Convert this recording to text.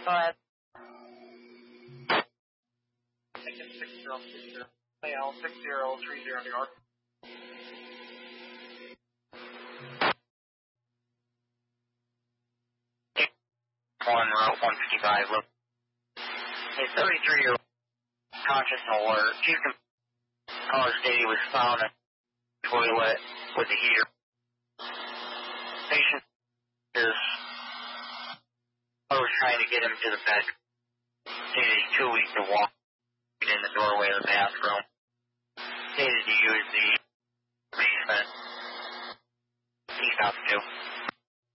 Go ahead. Lincoln 6060. AL 6030 New York. On Route 155, look. A 33-year-old conscious and alert. Houston College Day was found in the toilet with a heater. Patient is, I was trying to get him to the bed. Stated he's too weak to walk in the doorway of the bathroom. Stated to use the basement. He's out too.